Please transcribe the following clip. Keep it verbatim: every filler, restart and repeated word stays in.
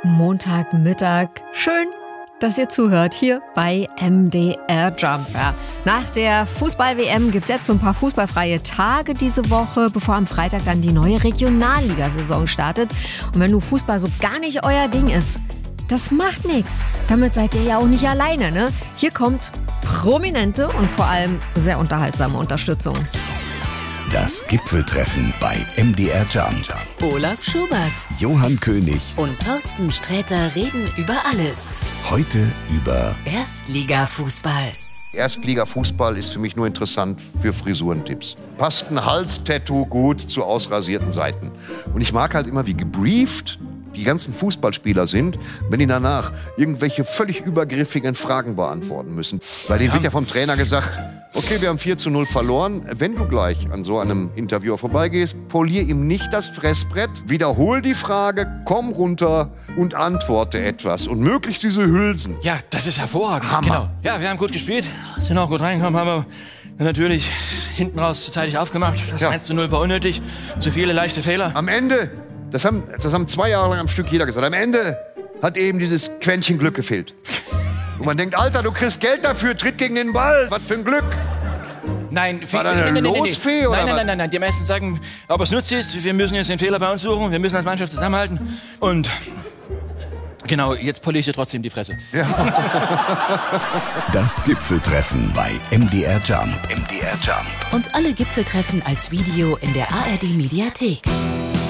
Montagmittag. Schön, dass ihr zuhört hier bei M D R Jump. Ja. Nach der Fußball-W M gibt es jetzt so ein paar fußballfreie Tage diese Woche, bevor am Freitag dann die neue Regionalligasaison startet. Und wenn nun Fußball so gar nicht euer Ding ist, das macht nichts. Damit seid ihr ja auch nicht alleine, ne? Hier kommt prominente und vor allem sehr unterhaltsame Unterstützung. Das Gipfeltreffen bei M D R Jump. Olaf Schubert, Johann König und Thorsten Sträter reden über alles. Heute über Erstligafußball. Erstliga-Fußball ist für mich nur interessant für Frisurentipps. Passt ein Hals-Tattoo gut zu ausrasierten Seiten. Und ich mag halt immer, wie gebrieft die ganzen Fußballspieler sind, wenn die danach irgendwelche völlig übergriffigen Fragen beantworten müssen. Weil denen wird ja vom Trainer gesagt, okay, wir haben vier zu null verloren. Wenn du gleich an so einem Interviewer vorbeigehst, polier ihm nicht das Fressbrett, wiederhol die Frage, komm runter und antworte etwas. Und möglichst diese Hülsen. Ja, das ist hervorragend. Hammer. Genau. Ja, wir haben gut gespielt, sind auch gut reingekommen, haben aber natürlich hinten raus zu zeitig aufgemacht. Das Ja. eins zu null war unnötig, zu viele leichte Fehler. Am Ende, das haben, das haben zwei Jahre lang am Stück jeder gesagt, am Ende hat eben dieses Quäntchen Glück gefehlt. Und man denkt, Alter, du kriegst Geld dafür, tritt gegen den Ball, was für ein Glück. Nein, War da eine Losfee, oder Nein, nein, was? nein, nein, nein. Die meisten sagen, aber es nutzt ist, wir müssen jetzt den Fehler bei uns suchen, wir müssen als Mannschaft zusammenhalten. Und genau, jetzt poliere ich dir trotzdem die Fresse. das Gipfeltreffen bei M D R Jump. M D R Jump. Und alle Gipfeltreffen als Video in der A R D Mediathek.